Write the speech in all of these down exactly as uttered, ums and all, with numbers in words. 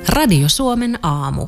Radio Suomen aamu.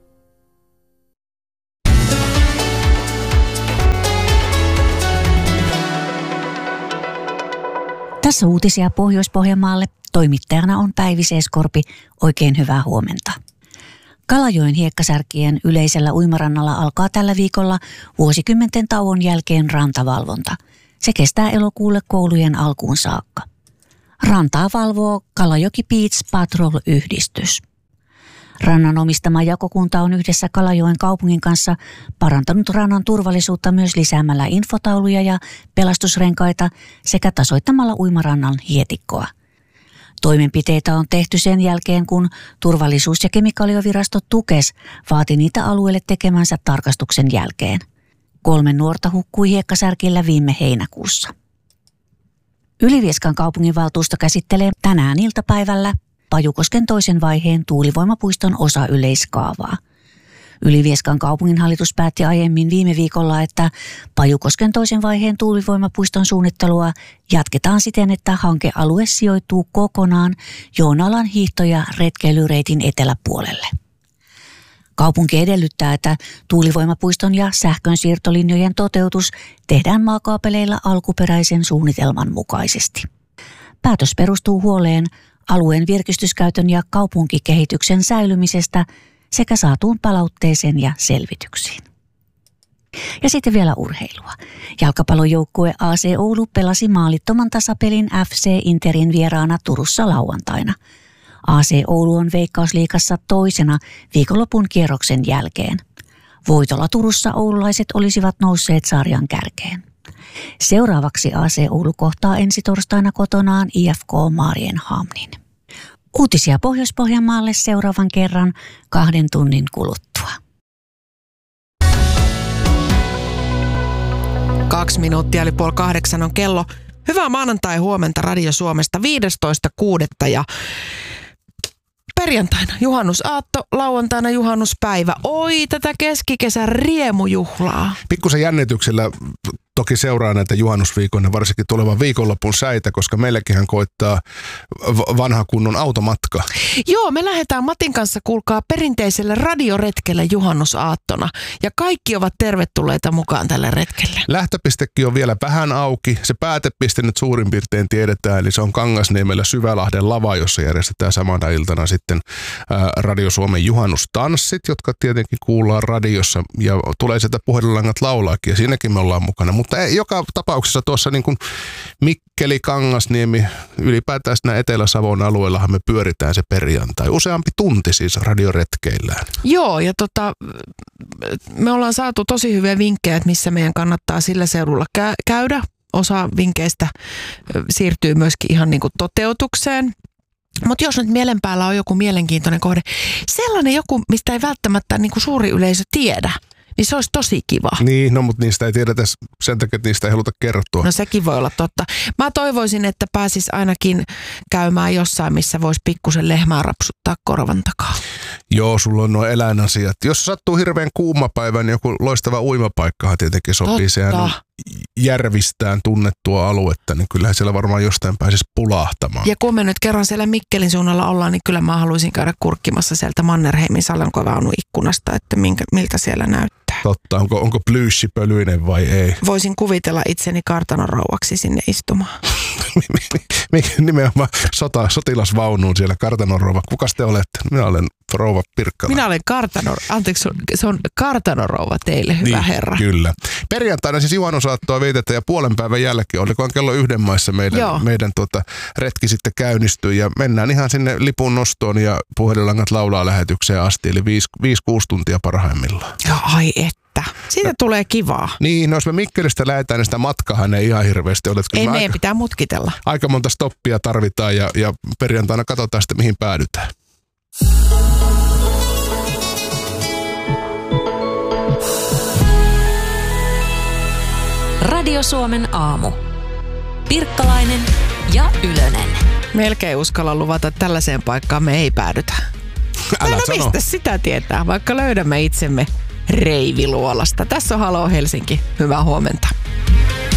Tässä uutisia Pohjois-Pohjanmaalle. Toimittajana on Päivi Seeskorpi. Oikein hyvää huomenta. Kalajoen hiekkasärkien yleisellä uimarannalla alkaa tällä viikolla vuosikymmenten tauon jälkeen rantavalvonta. Se kestää elokuulle koulujen alkuun saakka. Rantaa valvoo Kalajoki Beach Patrol-yhdistys. Rannan omistama jakokunta on yhdessä Kalajoen kaupungin kanssa parantanut rannan turvallisuutta myös lisäämällä infotauluja ja pelastusrenkaita sekä tasoittamalla uimarannan hietikkoa. Toimenpiteitä on tehty sen jälkeen, kun Turvallisuus- ja kemikaalivirasto Tukes vaati niitä alueelle tekemänsä tarkastuksen jälkeen. Kolme nuorta hukkui hiekkasärkillä viime heinäkuussa. Ylivieskan kaupunginvaltuusto käsittelee tänään iltapäivällä Pajukosken toisen vaiheen tuulivoimapuiston osayleiskaavaa. Ylivieskan kaupunginhallitus päätti aiemmin viime viikolla, että Pajukosken toisen vaiheen tuulivoimapuiston suunnittelua jatketaan siten, että hankealue sijoittuu kokonaan Joonalan hiihto- ja retkeilyreitin eteläpuolelle. Kaupunki edellyttää, että tuulivoimapuiston ja sähkönsiirtolinjojen toteutus tehdään maakaapeleilla alkuperäisen suunnitelman mukaisesti. Päätös perustuu huoleen alueen virkistyskäytön ja kaupunkikehityksen säilymisestä sekä saatuun palautteeseen ja selvityksiin. Ja sitten vielä urheilua. Jalkapallojoukkue A C Oulu pelasi maalittoman tasapelin F C Interin vieraana Turussa lauantaina. A C Oulu on Veikkausliigassa toisena viikonlopun kierroksen jälkeen. Voitolla Turussa oululaiset olisivat nousseet sarjan kärkeen. Seuraavaksi A C Oulu kohtaa ensi torstaina kotonaan I F K Maarienhamnin. Uutisia Pohjois-Pohjanmaalle seuraavan kerran kahden tunnin kuluttua. Kaksi minuuttia eli puoli kahdeksan on kello. Hyvää maanantai huomenta Radio Suomesta viidestoista kuudetta ja perjantaina juhannusaatto, lauantaina juhannuspäivä. Oi, tätä keskikesän riemujuhlaa. Pikkusen jännityksellä toki seuraa näitä juhannusviikon ja varsinkin tulevan viikonlopun säitä, koska meillekinhän koittaa vanha kunnon automatka. Joo, me lähdetään Matin kanssa, kuulkaa, perinteiselle radioretkelle juhannusaattona. Ja kaikki ovat tervetulleita mukaan tälle retkelle. Lähtöpistekin on vielä vähän auki. Se päätepiste nyt suurin piirtein tiedetään, eli se on Kangasniemellä Syvälahden lava, jossa järjestetään samana iltana sitten ää, Radio Suomen juhannustanssit, jotka tietenkin kuullaan radiossa ja tulee sieltä puhelinlangat laulaakin ja siinäkin me ollaan mukana. Mutta ei, joka tapauksessa tuossa niin kuin Mikkeli, Kangasniemi, ylipäätään siinä Etelä-Savon alueellahan me pyöritään se perjantai. Useampi tunti siis radioretkeillään. Joo, ja tota, me ollaan saatu tosi hyviä vinkkejä, että missä meidän kannattaa sillä seudulla kä- käydä. Osa vinkkeistä siirtyy myöskin ihan niin kuin toteutukseen. Mutta jos nyt mielen päällä on joku mielenkiintoinen kohde, sellainen joku, mistä ei välttämättä niin kuin suuri yleisö tiedä, niin se olisi tosi kiva. Niin, no mutta niistä ei tiedetä sen takia, että niistä ei haluta kertoa. No sekin voi olla totta. Mä toivoisin, että pääsis ainakin käymään jossain, missä voisi pikkusen lehmää rapsuttaa korvan takaa. Joo, sulla on nuo eläinasiat. Jos sattuu hirveän kuuma päivä, niin joku loistava uimapaikkahan tietenkin sopii. Totta. Sehän on järvistään tunnettua aluetta, niin kyllähän siellä varmaan jostain pääsisi pulahtamaan. Ja kun me nyt kerran siellä Mikkelin suunnalla ollaan, niin kyllä mä haluaisin käydä kurkkimassa sieltä Mannerheimin salonkovaunun ikkunasta, että minkä, miltä siellä näyttää. Totta, onko, onko plyyshi pölyinen vai ei? Voisin kuvitella itseni kartanorouvaksi sinne istumaan. Nimenomaan sota, sotilasvaunuun siellä kartanorouva. Kukas te olette? Minä olen rouva Pirkkala. Minä olen kartano, anteeksi, se on kartanorouva teille, hyvä niin, herra. Kyllä. Perjantaina siis juhannusaattoa vietetään ja puolen päivän jälkeen, olikohan kello yhden maissa meidän, meidän tuota, retki sitten käynnistyy ja mennään ihan sinne lipun nostoon ja puhelinlangat laulaa lähetykseen asti, eli viisi kuusi tuntia parhaimmillaan. Joo, ai että. Siitä no, tulee kivaa. Niin, no jos me Mikkelistä lähdetään, niin sitä matkahan ei ihan hirveästi ole. Ei meidän aika, pitää mutkitella. Aika monta stoppia tarvitaan ja, ja perjantaina katsotaan sitten, mihin päädytään. Radio Suomen aamu. Pirkkalainen ja Ylönen. Melkein uskalla luvata, että tällaiseen paikkaan me ei päädytä. Älä no sano. Mistä sitä tietää, vaikka löydämme itsemme Reiviluolasta. Tässä on Halo Helsinki. Hyvää huomenta.